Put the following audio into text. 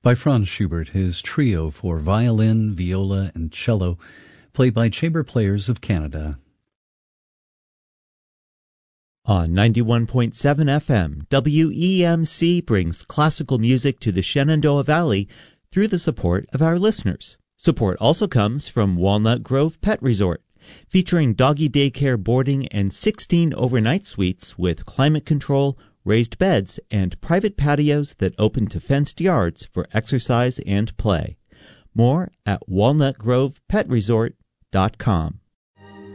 by Franz Schubert, his trio for violin, viola, and cello, played by chamber players of Canada. On 91.7 FM, WEMC brings classical music to the Shenandoah Valley through the support of our listeners. Support also comes from Walnut Grove Pet Resort, featuring doggy daycare boarding and 16 overnight suites with climate control, raised beds, and private patios that open to fenced yards for exercise and play. More at walnutgrovePetResort.com.